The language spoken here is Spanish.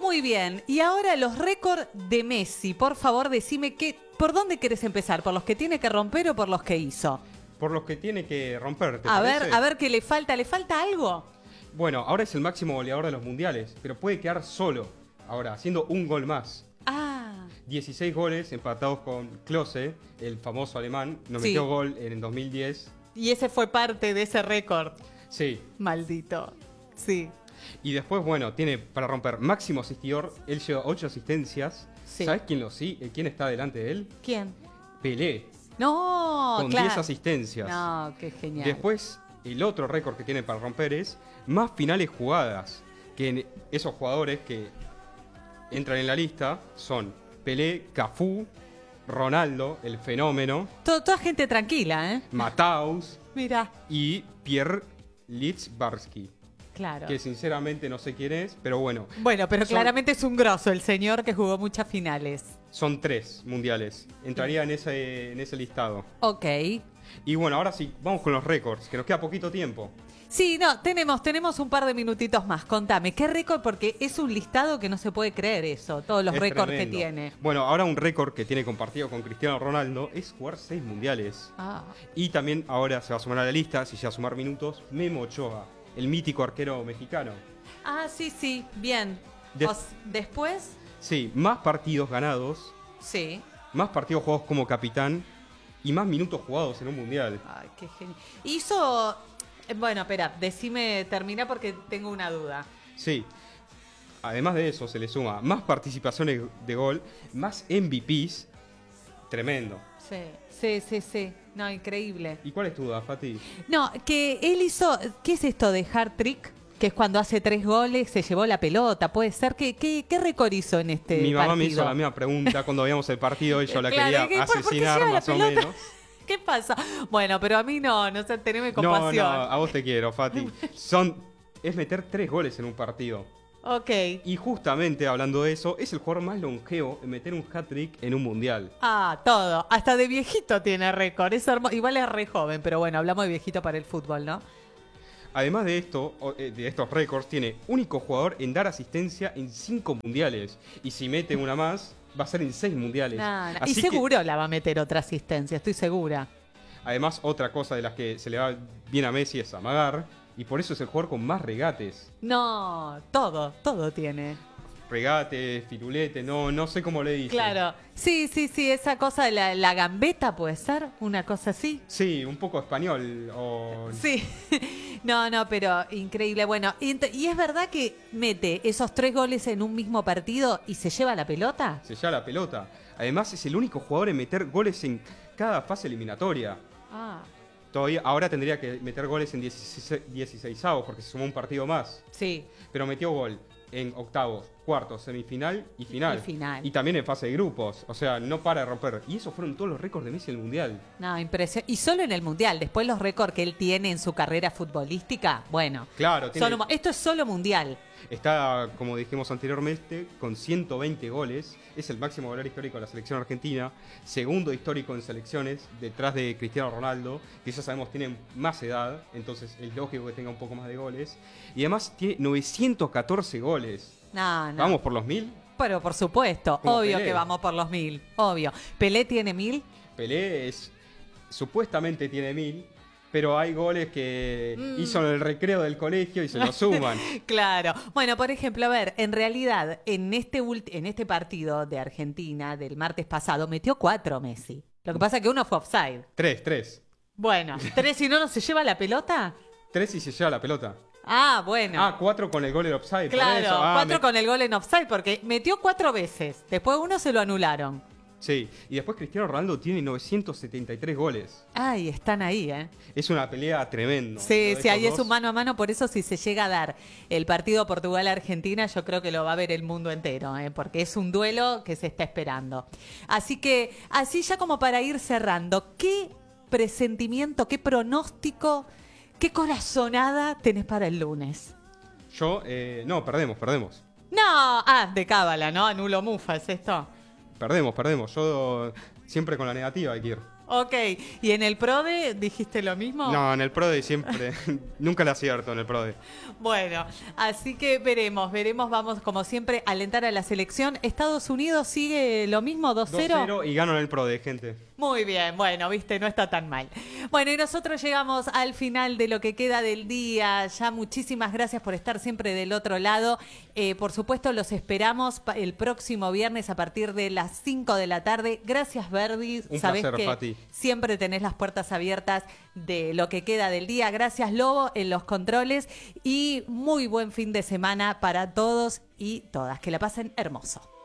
Muy bien. Y ahora los récords de Messi. Por favor, decime por dónde querés empezar. ¿Por los que tiene que romper o por los que hizo? Por los que tiene que romper, ¿te A parece? ver qué le falta. ¿Le falta algo? Bueno, ahora es el máximo goleador de los mundiales, pero puede quedar solo. Ahora, haciendo un gol más. Ah, 16 goles empatados con Klose, el famoso alemán. Nos Sí. metió gol en el 2010. y ese fue parte de ese récord. Sí. Maldito. Sí. Y después, bueno, tiene para romper máximo asistidor. Él lleva 8 asistencias. Sí. ¿Sabes quién está delante de él? ¿Quién? Pelé, No, con claro. 10 asistencias. No, qué genial. Después, el otro récord que tiene para romper es más finales jugadas. Que esos jugadores que entran en la lista son Pelé, Cafú, Ronaldo, el fenómeno, Toda gente tranquila, ¿eh? Mataus Mira, y Pierre Litzbarski. claro. Que sinceramente no sé quién es, pero bueno. Bueno, pero Son- claramente es un grosso el señor que jugó muchas finales. Son 3 mundiales. Entraría en ese listado. Ok. Y bueno, ahora sí, vamos con los récords, que nos queda poquito tiempo. Sí, no, tenemos un par de minutitos más. Contame, ¿qué récord? Porque es un listado que no se puede creer eso, todos los Es récords tremendo. que tiene. Bueno, ahora un récord que tiene compartido con Cristiano Ronaldo es jugar 6 mundiales. Ah, Y también ahora se va a sumar a la lista, si llega a sumar minutos, Memo Ochoa, el mítico arquero mexicano. sí, bien. Después, Sí, más partidos ganados, sí. más partidos jugados como capitán y más minutos jugados en un mundial. Ay, qué genial. Hizo... Bueno, espera, termina porque tengo una duda. Sí. Además de eso, se le suma más participaciones de gol, más MVPs. Tremendo. Sí. No, increíble. ¿Y cuál es tu duda, Fati? No, que él hizo... ¿Qué es esto de hard trick? Que es cuando hace 3 goles, se llevó la pelota. ¿Puede ser? ¿Qué récord hizo en este Mi mamá me hizo partido? la misma pregunta cuando veíamos el partido y yo la Claro, quería ¿por qué asesinar lleva la más o pelota? menos. ¿Qué pasa? Bueno, pero a mí no sé, teneme No, compasión. a vos te quiero, Fati. Es meter 3 goles en un partido. Ok. Y justamente hablando de eso, es el jugador más longevo en meter un hat-trick en un mundial. Todo. Hasta de viejito tiene récord. Es igual es re joven, pero bueno, hablamos de viejito para el fútbol, ¿no? Además de esto, de estos récords, tiene único jugador en dar asistencia en 5 mundiales. Y si mete una más, va a ser en 6 mundiales. No. Y Así que, seguro la va a meter otra asistencia, estoy segura. además, otra cosa de las que se le va bien a Messi es amagar. Y por eso es el jugador con más regates. No, todo tiene. Regate, firulete, no sé cómo le dicen. Claro. Sí, esa cosa de la gambeta puede ser, una cosa así. Sí, un poco español. Sí, no, pero increíble. Bueno, y es verdad que mete esos 3 goles en un mismo partido y se lleva la pelota. Se lleva la pelota. Además, es el único jugador en meter goles en cada fase eliminatoria. Ah, Todavía, ahora tendría que meter goles en 16avos porque se sumó un partido más. sí. Pero metió gol en octavos, cuartos, semifinal y final. Y final. Y también en fase de grupos. O sea, no para de romper. Y esos fueron todos los récords de Messi en el Mundial. No, impresionante. Y solo en el Mundial. Después los récords que él tiene en su carrera futbolística, bueno. Claro, tiene- Esto es solo Mundial. Está, como dijimos anteriormente, con 120 goles. Es el máximo goleador histórico de la selección argentina. Segundo histórico en selecciones, detrás de Cristiano Ronaldo, que ya sabemos tiene más edad, entonces es lógico que tenga un poco más de goles. Y además tiene 914 goles. No. ¿Vamos por los 1000? Pero por supuesto, Como obvio Pelé. que vamos por los 1000. Obvio. ¿Pelé tiene 1000? Pelé supuestamente tiene 1000, pero hay goles que hizo en el recreo del colegio y se lo suman. Claro. Bueno, por ejemplo, a ver, en realidad, en este partido de Argentina del martes pasado, metió 4 Messi. Lo que pasa es que uno fue offside. 3. Bueno, 3 si no se lleva la pelota. 3 y se lleva la pelota. Ah, bueno. 4 con el gol en offside. por Claro, eso. 4 con el gol en offside porque metió 4 veces. Después uno se lo anularon. Sí, y después Cristiano Ronaldo tiene 973 goles. Ay, están ahí, ¿eh? Es una pelea tremenda. Sí, Lo de ahí estos es un dos. mano a mano, por eso si se llega a dar el partido Portugal-Argentina, yo creo que lo va a ver el mundo entero, porque es un duelo que se está esperando. Así que, así ya como para ir cerrando, ¿qué presentimiento, qué pronóstico, qué corazonada tenés para el lunes? No, perdemos. No, de cábala, ¿no? Anulo mufa, ¿es esto? Perdemos. Yo siempre con la negativa hay que ir. Ok, ¿y en el PRODE dijiste lo mismo? No, en el PRODE siempre, nunca le acierto en el PRODE. Bueno, así que veremos, vamos como siempre a alentar a la selección. ¿Estados Unidos sigue lo mismo, 2-0? 2-0 y gano en el PRODE, gente. Muy bien, bueno, viste, no está tan mal. Bueno, y nosotros llegamos al final de lo que queda del día. Ya muchísimas gracias por estar siempre del otro lado. Por supuesto, los esperamos el próximo viernes a partir de las 5 de la tarde. Gracias, Verdi. Un Sabés placer, que Fati. siempre tenés las puertas abiertas de lo que queda del día. Gracias, Lobo, en los controles. Y muy buen fin de semana para todos y todas. Que la pasen hermoso.